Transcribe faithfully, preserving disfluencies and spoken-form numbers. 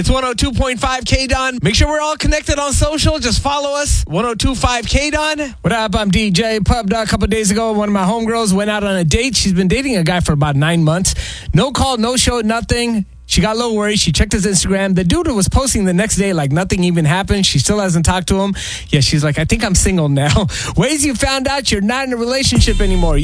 It's one oh two point five K-Don. Make sure we're all connected on social. Just follow us. one oh two point five K-Don. What up? I'm D J Pub. A couple days ago, one of my homegirls went out on a date. She's been dating a guy for about nine months. No call, no show, nothing. She got a little worried. She checked his Instagram. The dude was posting the next day like nothing even happened. She still hasn't talked to him. Yeah, she's like, I think I'm single now. Ways you found out you're not in a relationship anymore.